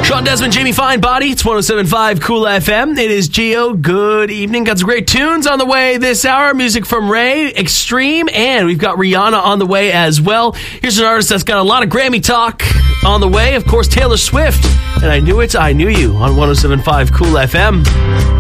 Sean Desmond, Jamie Finebody. It's 107.5 Cool FM. It is Geo. Good evening. Got some great tunes on the way this hour. Music from Ray, Extreme, and we've got Rihanna on the way as well. Here's an artist that's got a lot of Grammy talk on the way. Of course, Taylor Swift. And I Knew It, I Knew You on 107.5 Cool FM.